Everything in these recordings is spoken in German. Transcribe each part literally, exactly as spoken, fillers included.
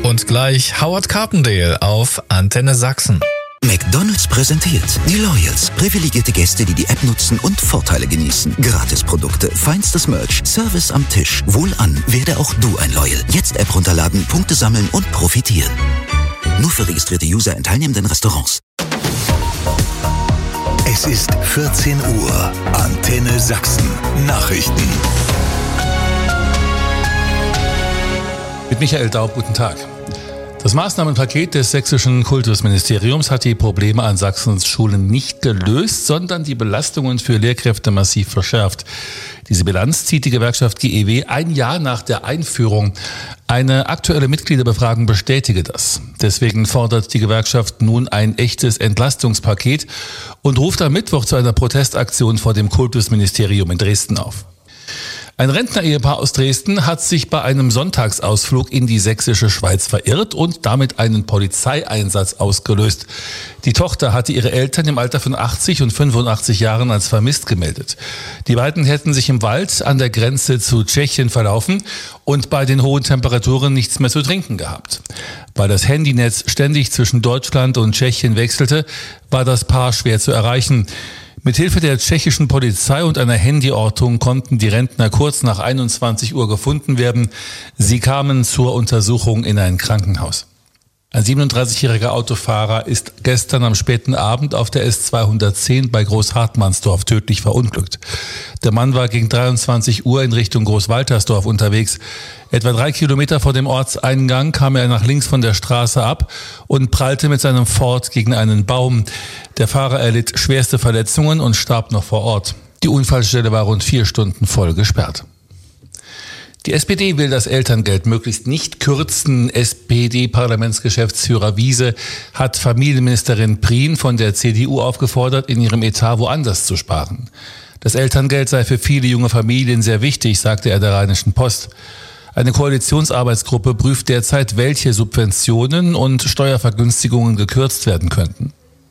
Und gleich Howard Carpendale auf Antenne Sachsen. McDonald's präsentiert die Loyals. Privilegierte Gäste, die die App nutzen und Vorteile genießen. Gratisprodukte, feinstes Merch, Service am Tisch. Wohlan, werde auch du ein Loyal. Jetzt App runterladen, Punkte sammeln und profitieren. Nur für registrierte User in teilnehmenden Restaurants. Es ist vierzehn Uhr. Antenne Sachsen. Nachrichten. Mit Michael Daub, guten Tag. Das Maßnahmenpaket des sächsischen Kultusministeriums hat die Probleme an Sachsens Schulen nicht gelöst, sondern die Belastungen für Lehrkräfte massiv verschärft. Diese Bilanz zieht die Gewerkschaft G E W ein Jahr nach der Einführung. Eine aktuelle Mitgliederbefragung bestätige das. Deswegen fordert die Gewerkschaft nun ein echtes Entlastungspaket und ruft am Mittwoch zu einer Protestaktion vor dem Kultusministerium in Dresden auf. Ein Rentner-Ehepaar aus Dresden hat sich bei einem Sonntagsausflug in die sächsische Schweiz verirrt und damit einen Polizeieinsatz ausgelöst. Die Tochter hatte ihre Eltern im Alter von achtzig und fünfundachtzig Jahren als vermisst gemeldet. Die beiden hätten sich im Wald an der Grenze zu Tschechien verlaufen und bei den hohen Temperaturen nichts mehr zu trinken gehabt. Weil das Handynetz ständig zwischen Deutschland und Tschechien wechselte, war das Paar schwer zu erreichen. Mithilfe der tschechischen Polizei und einer Handyortung konnten die Rentner kurz nach einundzwanzig Uhr gefunden werden. Sie kamen zur Untersuchung in ein Krankenhaus. Ein siebenunddreißigjähriger Autofahrer ist gestern am späten Abend auf der S zweihundertzehn bei Großhartmannsdorf tödlich verunglückt. Der Mann war gegen dreiundzwanzig Uhr in Richtung Großwaltersdorf unterwegs. Etwa drei Kilometer vor dem Ortseingang kam er nach links von der Straße ab und prallte mit seinem Ford gegen einen Baum. Der Fahrer erlitt schwerste Verletzungen und starb noch vor Ort. Die Unfallstelle war rund vier Stunden voll gesperrt. Die S P D will das Elterngeld möglichst nicht kürzen. S P D-Parlamentsgeschäftsführer Wiese hat Familienministerin Prien von der C D U aufgefordert, in ihrem Etat woanders zu sparen. Das Elterngeld sei für viele junge Familien sehr wichtig, sagte er der Rheinischen Post. Eine Koalitionsarbeitsgruppe prüft derzeit, welche Subventionen und Steuervergünstigungen gekürzt werden könnten.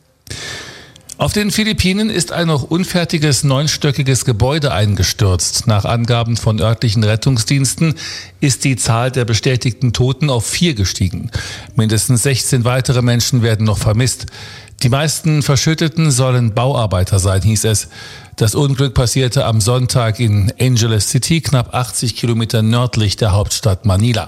Auf den Philippinen ist ein noch unfertiges neunstöckiges Gebäude eingestürzt. Nach Angaben von örtlichen Rettungsdiensten ist die Zahl der bestätigten Toten auf vier gestiegen. Mindestens sechzehn weitere Menschen werden noch vermisst. Die meisten Verschütteten sollen Bauarbeiter sein, hieß es. Das Unglück passierte am Sonntag in Angeles City, knapp achtzig Kilometer nördlich der Hauptstadt Manila.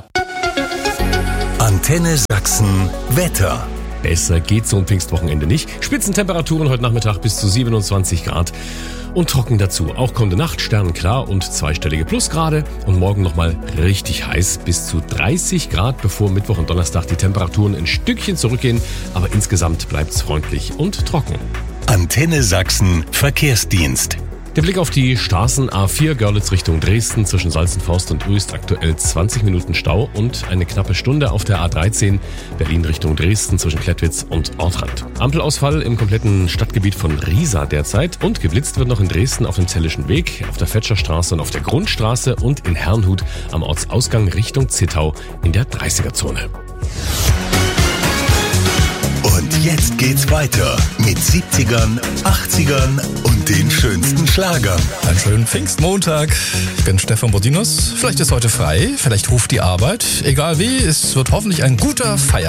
Antenne Sachsen Wetter. Besser geht's so ein Pfingstwochenende nicht. Spitzentemperaturen heute Nachmittag bis zu siebenundzwanzig Grad und trocken dazu. Auch kommende Nacht sternenklar und zweistellige Plusgrade und morgen nochmal richtig heiß bis zu dreißig Grad, bevor Mittwoch und Donnerstag die Temperaturen ein Stückchen zurückgehen. Aber insgesamt bleibt's freundlich und trocken. Antenne Sachsen Verkehrsdienst. Der Blick auf die Straßen A vier Görlitz Richtung Dresden zwischen Salzenforst und Öst, aktuell zwanzig Minuten Stau und eine knappe Stunde auf der A dreizehn Berlin Richtung Dresden zwischen Klettwitz und Ortrand. Ampelausfall im kompletten Stadtgebiet von Riesa derzeit und geblitzt wird noch in Dresden auf dem Zellischen Weg, auf der Fetscherstraße und auf der Grundstraße und in Herrnhut am Ortsausgang Richtung Zittau in der dreißiger-Zone. Und jetzt geht's weiter mit siebzigern, achtzigern und den schönsten Schlagern. Einen schönen Pfingstmontag. Ich bin Stefan Bordinus. Vielleicht ist heute frei, vielleicht ruft die Arbeit. Egal wie, es wird hoffentlich ein guter Feiertag.